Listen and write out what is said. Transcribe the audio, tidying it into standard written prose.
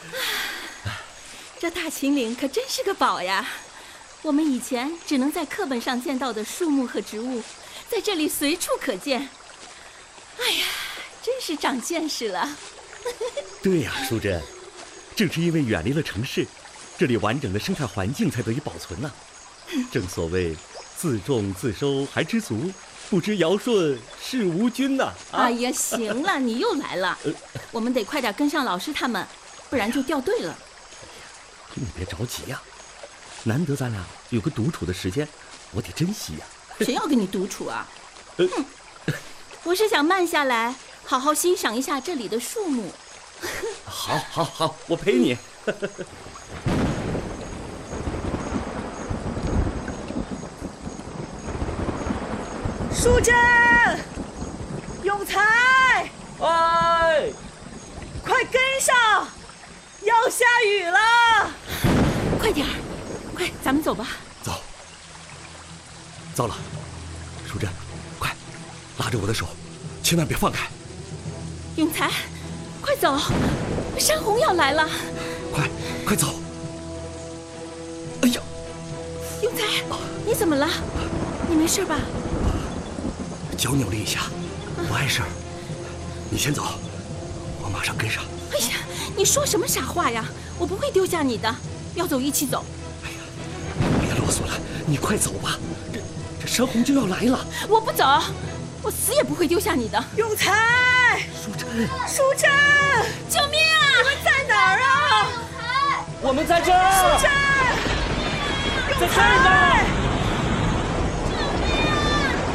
这大秦岭可真是个宝呀！我们以前只能在课本上见到的树木和植物，在这里随处可见。哎呀，真是长见识了。 对呀，淑珍，正是因为远离了城市，这里完整的生态环境才得以保存呢。正所谓自种自收还知足，不知尧舜是吾君呐。 哎呀，行了，你又来了，我们得快点跟上老师他们，不然就掉队了。 你别着急呀，难得咱俩有个独处的时间，我得珍惜呀。 谁要跟你独处啊？我是想慢下来，好好欣赏一下这里的树木。 好，我陪你。 淑珍，永才， 哎， 快跟上，要下雨了。 快点儿，快，咱们走吧。 走。糟了，淑珍，快，拉着我的手，千万别放开。 永才，快走，山洪要来了。 快走。哎呀， 永才，你怎么了？你没事吧？ 脚扭了一下，不碍事儿。你先走，我马上跟上。 哎呀，你说什么傻话呀！我不会丢下你的，要走一起走。 哎呀，别啰嗦了，你快走吧，这山洪就要来了。 我不走，我死也不会丢下你的。 永才， 淑珍， 救命啊！ 你们在哪儿啊？ 我们在这儿。 淑珍， 在这儿呢。